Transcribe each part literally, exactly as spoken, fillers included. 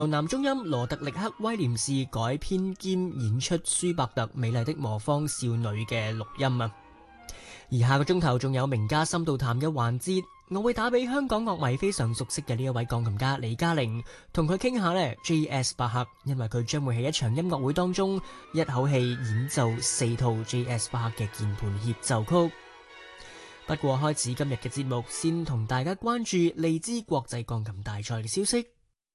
由男中音羅特力克威廉士改編兼演出舒伯特《美麗的魔方少女》嘅錄音啊。而下個鐘頭仲有名家深度談嘅環節，我會打俾香港樂迷非常熟悉嘅呢一位鋼琴家李嘉玲，同佢傾下呢 J S 巴赫，因為佢將會喺一場音樂會當中一口氣演奏四套 J S 巴赫嘅鍵盤協奏曲。不過開始今日嘅節目，先同大家關注利茲國際鋼琴大賽嘅消息。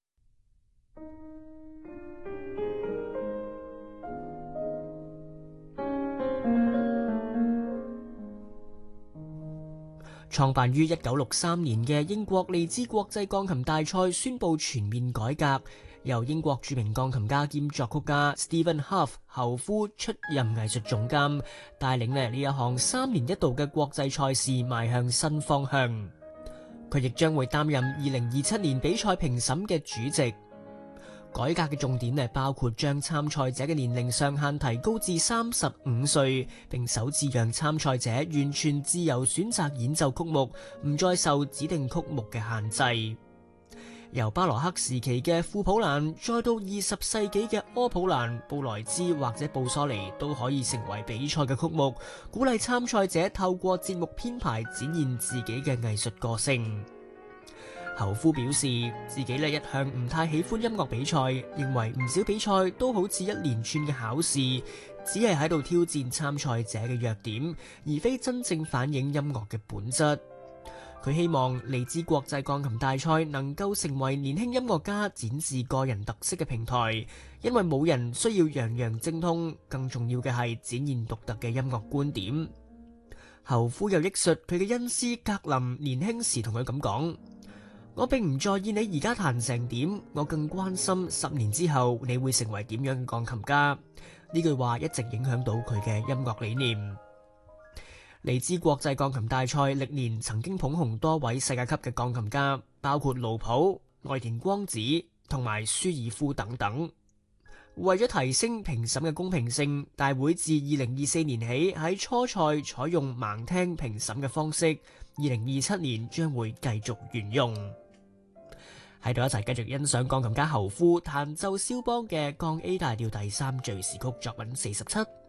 創辦於一九六三年嘅英國利茲國際鋼琴大賽宣布全面改革，由英國著名鋼琴家兼作曲家 Stephen Hough 侯夫出任藝術總監，帶領呢呢一項三年一度嘅國際賽事邁向新方向。佢亦將會擔任二零二七年比賽評審嘅主席。改革嘅重點呢，包括將參賽者嘅年齡上限提高至三十五歲，並首次讓參賽者完全自由選擇演奏曲目，唔再受指定曲目嘅限制。由巴羅克時期嘅庫普蘭，再到二十世紀嘅柯普蘭、布萊茲或者布蘇尼，都可以成為比賽嘅曲目，鼓勵參賽者透過節目編排展現自己嘅藝術個性。侯夫表示自己咧一向唔太喜歡音樂比賽，認為唔少比賽都好似一連串嘅考試，只係喺度挑戰參賽者嘅弱點，而非真正反映音樂嘅本質。佢希望利茲國際鋼琴大賽能夠成為年輕音樂家展示個人特色嘅平台，因為冇人需要樣樣精通，更重要嘅係展現獨特嘅音樂觀點。侯夫又憶述佢嘅恩師格林年輕時同佢咁講：我並唔在意你而家彈成點，我更關心十年之後你會成為點樣嘅鋼琴家。呢句話一直影響到佢嘅音樂理念。利茲國際鋼琴大賽歷年曾經捧紅多位世界級嘅鋼琴家，包括盧普、外田光子同埋舒爾夫等等。為咗提升評審嘅公平性，大會自二零二四年起喺初賽採用盲聽評審嘅方式，二零二七年將會繼續沿用。喺度一齊繼續欣賞鋼琴家侯夫彈奏肖邦嘅降 A 大調第三敘事曲作品四十七。